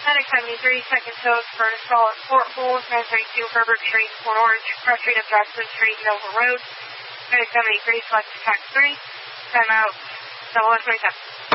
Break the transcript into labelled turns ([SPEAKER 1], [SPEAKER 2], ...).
[SPEAKER 1] Medic 73, second toast for install at Fort Bull, 932 Herbert Street, Port Orange, Cross Street of Jackson Street, Nova Road. Medic 73, select attack 3. Time out, 0127.